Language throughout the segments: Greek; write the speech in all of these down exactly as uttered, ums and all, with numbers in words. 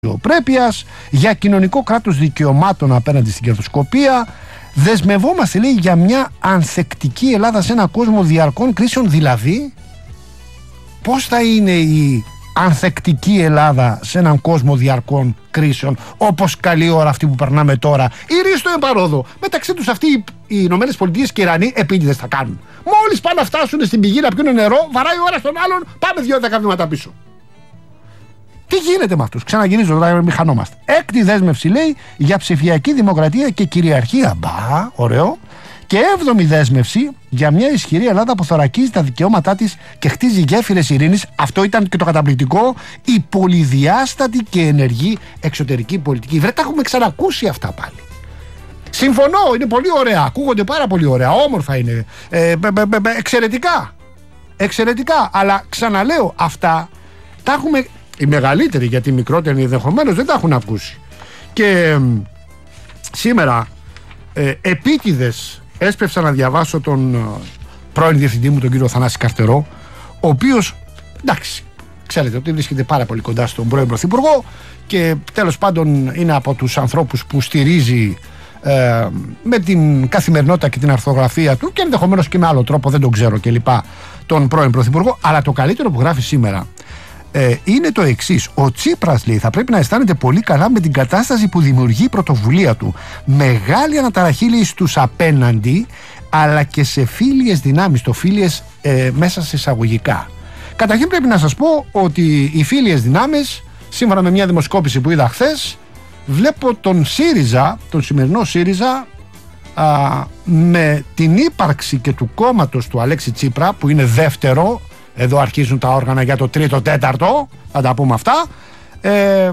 αξιοπρέπειας, για κοινωνικό κράτος δικαιωμάτων απέναντι στην κερδοσκοπία. Δεσμευόμαστε, λέει, για μια ανθεκτική Ελλάδα σε έναν κόσμο διαρκών κρίσεων. Δηλαδή, πώς θα είναι η ανθεκτική Ελλάδα σε έναν κόσμο διαρκών κρίσεων, όπως καλή ώρα αυτή που περνάμε τώρα? Η ρίστο εμπαρόδο. Μεταξύ τους αυτοί οι Ηνωμένες Πολιτείες και οι Ιρανοί επίτηδες θα κάνουν. Μόλις πάνε να φτάσουν στην πηγή να πιούν νερό, βαράει η ώρα στον άλλον, πάμε δύο δέκα βήματα πίσω. Τι γίνεται με αυτούς? Ξαναγυρίζω τώρα, μην χανόμαστε. Έκτη δέσμευση, λέει, για ψηφιακή δημοκρατία και κυριαρχία. Μπα, ωραίο. Και έβδομη δέσμευση για μια ισχυρή Ελλάδα που θωρακίζει τα δικαιώματά της και χτίζει γέφυρες ειρήνης. Αυτό ήταν και το καταπληκτικό. Η πολυδιάστατη και ενεργή εξωτερική πολιτική. Βρε, τα έχουμε ξανακούσει αυτά πάλι. Συμφωνώ, είναι πολύ ωραία. Ακούγονται πάρα πολύ ωραία. Όμορφα είναι. Ε, μπε, μπε, μπε, εξαιρετικά. Εξαιρετικά. Αλλά ξαναλέω, αυτά τα έχουμε. Οι μεγαλύτεροι, γιατί οι μικρότεροι ενδεχομένως δεν τα έχουν ακούσει. Και ε, σήμερα ε, επίτηδες έσπευσα να διαβάσω τον ε, πρώην διευθυντή μου, τον κύριο Θανάση Καρτερό, ο οποίος, εντάξει, ξέρετε ότι βρίσκεται πάρα πολύ κοντά στον πρώην Πρωθυπουργό και τέλος πάντων είναι από τους ανθρώπους που στηρίζει ε, με την καθημερινότητα και την αρθογραφία του και ενδεχομένως και με άλλο τρόπο, δεν τον ξέρω κλπ, τον πρώην Πρωθυπουργό. Αλλά το καλύτερο που γράφει σήμερα Ε, είναι το εξής. Ο Τσίπρας, λέει, θα πρέπει να αισθάνεται πολύ καλά με την κατάσταση που δημιουργεί η πρωτοβουλία του. Μεγάλη αναταραχή, λέει, στους απέναντι, αλλά και σε φίλιες δυνάμεις. Το φίλιες ε, μέσα σε εισαγωγικά. Καταρχήν πρέπει να σας πω ότι οι φίλιες δυνάμεις, σύμφωνα με μια δημοσκόπηση που είδα χθες, βλέπω τον ΣΥΡΙΖΑ, τον σημερινό ΣΥΡΙΖΑ, α, με την ύπαρξη και του κόμματος του Αλέξη Τσίπρα, που είναι δεύτερο. Εδώ αρχίζουν τα όργανα για το τρίτο, τέταρτο, θα τα πούμε αυτά. Ε,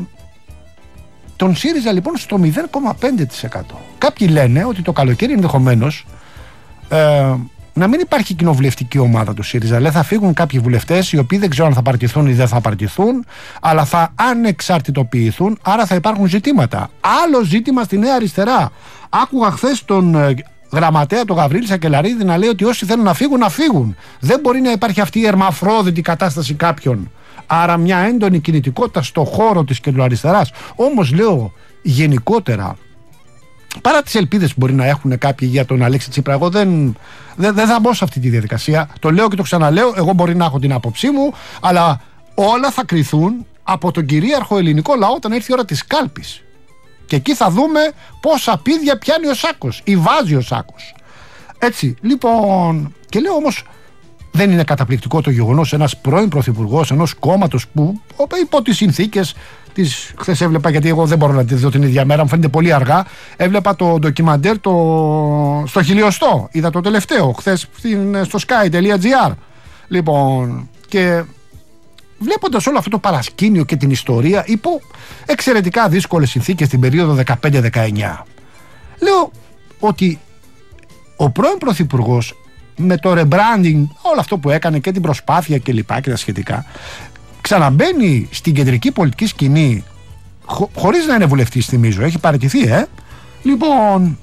τον ΣΥΡΙΖΑ λοιπόν στο μηδέν κόμμα πέντε τοις εκατό. Κάποιοι λένε ότι το καλοκαίρι ενδεχομένως ε, να μην υπάρχει κοινοβουλευτική ομάδα του ΣΥΡΙΖΑ. Λέει, θα φύγουν κάποιοι βουλευτές οι οποίοι δεν ξέρουν αν θα παρτιθούν ή δεν θα παρτιθούν, αλλά θα ανεξαρτητοποιηθούν, άρα θα υπάρχουν ζητήματα. Άλλο ζήτημα στη Νέα Αριστερά. Άκουγα χθες τον ε, γραμματέα του Γαβρίλη Σακελαρίδη να λέει ότι όσοι θέλουν να φύγουν, να φύγουν. Δεν μπορεί να υπάρχει αυτή η ερμαφρόδητη κατάσταση κάποιων. Άρα μια έντονη κινητικότητα στο χώρο της κεντροαριστεράς. Όμως λέω γενικότερα, παρά τις ελπίδες που μπορεί να έχουν κάποιοι για τον Αλέξη Τσίπρα, εγώ δεν, δεν, δεν θα μπω σε αυτή τη διαδικασία. Το λέω και το ξαναλέω. Εγώ μπορεί να έχω την άποψή μου, αλλά όλα θα κριθούν από τον κυρίαρχο ελληνικό λαό όταν έρθει η ώρα της κάλπης. Και εκεί θα δούμε πόσα πίδια πιάνει ο σάκος ή βάζει ο σάκος. Έτσι, λοιπόν, και λέω όμως, δεν είναι καταπληκτικό το γεγονός ένας πρώην πρωθυπουργός ενός κόμματος που υπό τις συνθήκες της, χθες έβλεπα, γιατί εγώ δεν μπορώ να τη δω την ίδια μέρα, μου φαίνεται πολύ αργά, έβλεπα το ντοκιμαντέρ το, στο χιλιοστό, είδα το τελευταίο χθες στο sky.gr. Λοιπόν, και βλέποντας όλο αυτό το παρασκήνιο και την ιστορία υπό εξαιρετικά δύσκολες συνθήκες την περίοδο δεκαπέντε δεκαεννιά, λέω ότι ο πρώην πρωθυπουργός με το rebranding, όλο αυτό που έκανε και την προσπάθεια και λοιπά και τα σχετικά, ξαναμπαίνει στην κεντρική πολιτική σκηνή χω, χωρίς να είναι βουλευτής, θυμίζω, έχει παραιτηθεί, ε λοιπόν,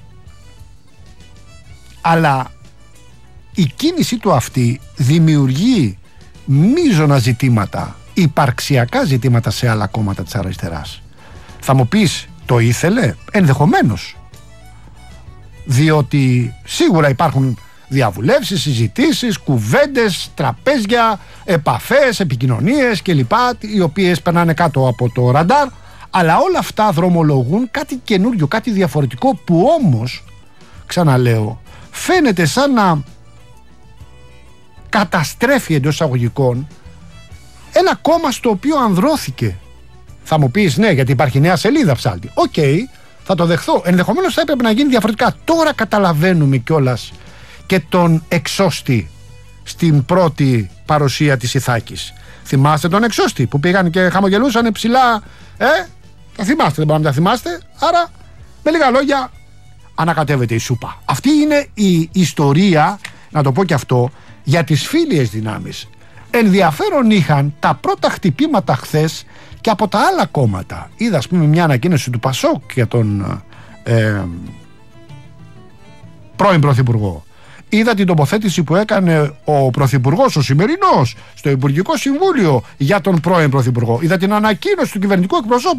αλλά η κίνησή του αυτή δημιουργεί μείζωνα ζητήματα, υπαρξιακά ζητήματα σε άλλα κόμματα της αριστεράς. Θα μου πεις, το ήθελε? Ενδεχομένως, διότι σίγουρα υπάρχουν διαβουλεύσεις, συζητήσεις, κουβέντες, τραπέζια, επαφές, επικοινωνίες κλπ, οι οποίες περνάνε κάτω από το ραντάρ, αλλά όλα αυτά δρομολογούν κάτι καινούριο, κάτι διαφορετικό, που όμως, ξαναλέω, φαίνεται σαν να καταστρέφει εντός εισαγωγικών ένα κόμμα στο οποίο ανδρώθηκε. Θα μου πεις, ναι, γιατί υπάρχει νέα σελίδα, ψάλτη. Οκ, okay, θα το δεχθώ. Ενδεχομένως θα έπρεπε να γίνει διαφορετικά. Τώρα καταλαβαίνουμε κιόλας και τον εξώστη στην πρώτη παρουσία της Ιθάκης. Θυμάστε τον εξώστη που πήγαν και χαμογελούσαν ψηλά? Ε, τα θυμάστε, δεν μπορείτε να τα θυμάστε. Άρα, με λίγα λόγια, ανακατεύεται η σούπα. Αυτή είναι η ιστορία, να το πω και αυτό, για τις φίλιες δυνάμεις. Ενδιαφέρον είχαν τα πρώτα χτυπήματα χθες και από τα άλλα κόμματα. Είδα, ας πούμε, μια ανακοίνωση του Πασόκ για τον ε, πρώην πρωθυπουργό. Είδα την τοποθέτηση που έκανε ο Πρωθυπουργός, ο σημερινός, στο Υπουργικό Συμβούλιο για τον πρώην Πρωθυπουργό. Είδα την ανακοίνωση του κυβερνητικού εκπροσώπου